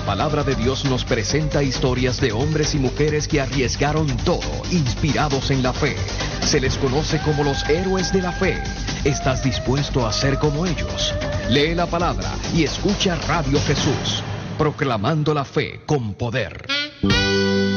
palabra de Dios nos presenta historias de hombres y mujeres que arriesgaron todo, inspirados en la fe. Se les conoce como los héroes de la fe. ¿Estás dispuesto a ser como ellos? Lee la palabra y escucha Radio Jesús, proclamando la fe con poder.